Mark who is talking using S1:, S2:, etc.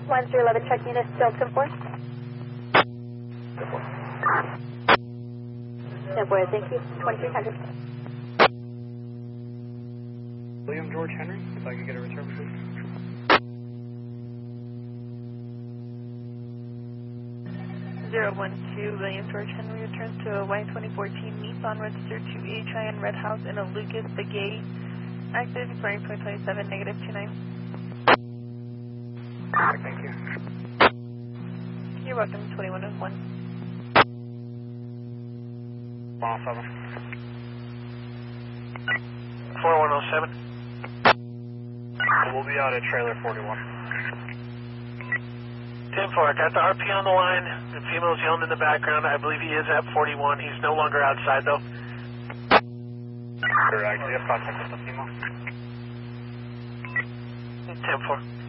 S1: 1011 check unit, still 10-4. 10-4, thank you. 2300.
S2: William George Henry, if I could get a return, please.
S3: 012 William George Henry returns to a white 2014 Nissan registered to HIN Red House in a Lucas Begay. Active, expiring 2027, negative 29.
S2: Thank you.
S3: You're welcome, 2101.
S2: 107.
S4: 4107.
S2: We'll be out at trailer 41.
S4: 10-4, got the RP on the line. The female's yelling in the background. I believe he is at 41. He's no longer outside, though.
S2: Correct. We have contact with the female.
S4: 10-4.